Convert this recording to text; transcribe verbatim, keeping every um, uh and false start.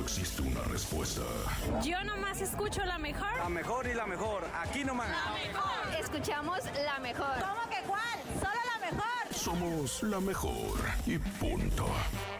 existe una respuesta. Yo nomás escucho la mejor. La mejor y la mejor, aquí nomás. La mejor. Escuchamos la mejor. ¿Cómo que cuál? Solo la mejor. Somos la mejor y punto.